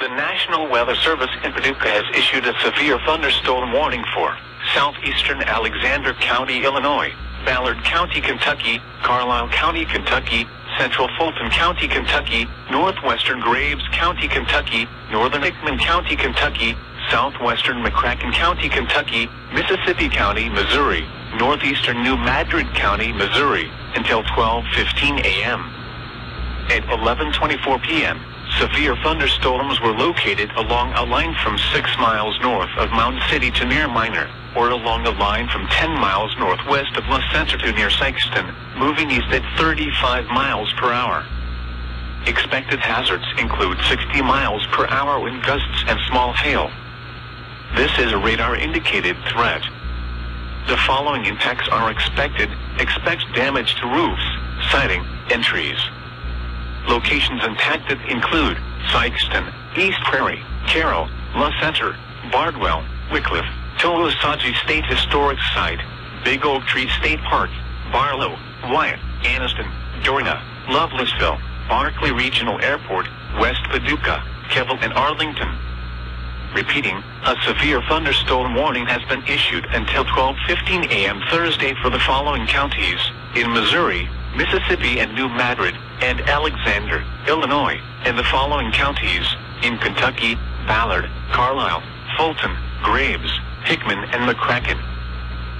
The National Weather Service in Paducah has issued a severe thunderstorm warning for southeastern Alexander County, Illinois, Ballard County, Kentucky, Carlisle County, Kentucky, central Fulton County, Kentucky, northwestern Graves County, Kentucky, northern Hickman County, Kentucky, southwestern McCracken County, Kentucky, Mississippi County, Missouri, northeastern New Madrid County, Missouri, until 12:15 a.m. At 11:24 p.m., severe thunderstorms were located along a line from 6 miles north of Mountain City to near Minor, or along a line from 10 miles northwest of La Center to near Sikeston, moving east at 35 miles per hour. Expected hazards include 60 miles per hour wind gusts and small hail. This is a radar-indicated threat. The following impacts are expected. Expect damage to roofs, siding, and trees. Locations impacted include Sikeston, East Prairie, Carroll, La Center, Bardwell, Wycliffe, Tolosaji State Historic Site, Big Oak Tree State Park, Barlow, Wyatt, Anniston, Dorna, Lovelessville, Barkley Regional Airport, West Paducah, Keble, and Arlington. Repeating, a severe thunderstorm warning has been issued until 12:15 a.m. Thursday for the following counties: in Missouri, Mississippi, and New Madrid, and Alexander, Illinois, and the following counties: in Kentucky, Ballard, Carlisle, Fulton, Graves, Hickman, and McCracken.